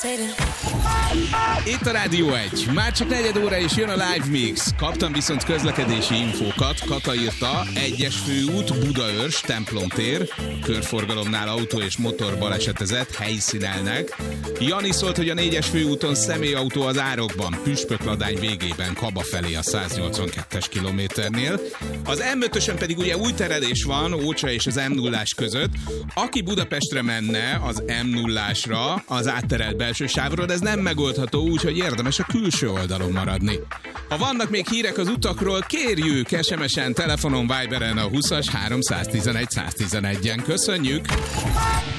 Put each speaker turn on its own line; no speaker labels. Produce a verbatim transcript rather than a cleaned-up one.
Itt a Rádió egy. Már csak negyed óra és jön a Live Mix. Kaptam viszont közlekedési infókat. Kata írta, egyes főút, Budaörs, Templom tér, körforgalomnál autó és motor balesetezett, helyszínelnek. Jani szólt, hogy a négyes főúton személyautó az árokban, Püspökladány végében, Kaba felé a száznyolcvankettes kilométernél. Az em ötösön pedig ugye új terelés van, Ócsa és az em nullás között. Aki Budapestre menne az em nullásra, az átterelt belső sávról, ez nem megoldható, úgyhogy érdemes a külső oldalon maradni. Ha vannak még hírek az utakról, kérjük es em es-en, telefonon, Viberen a húszas háromszáztizenegy száztizenegyen. Köszönjük!